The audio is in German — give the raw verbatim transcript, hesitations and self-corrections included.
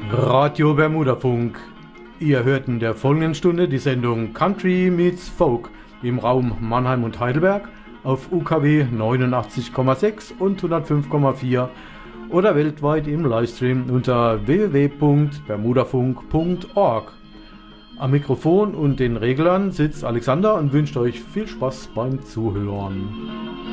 Radio Bermudafunk. Ihr hört in der folgenden Stunde die Sendung Country Meets Folk im Raum Mannheim und Heidelberg auf U K W neunundachtzig Komma sechs und hundertfünf Komma vier oder weltweit im Livestream unter w w w punkt bermudafunk punkt org. Am Mikrofon und den Reglern sitzt Alexander und wünscht euch viel Spaß beim Zuhören.